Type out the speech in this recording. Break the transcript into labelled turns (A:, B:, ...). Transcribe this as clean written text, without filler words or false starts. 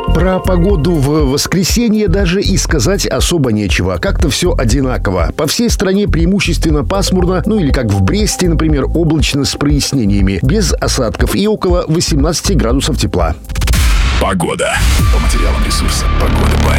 A: Про погоду в воскресенье даже и сказать особо нечего. Как-то все одинаково. По всей стране преимущественно пасмурно, ну или как в Бресте, например, облачно с прояснениями, без осадков и около 18 градусов тепла.
B: Погода. По материалам ресурса «Погода.бай».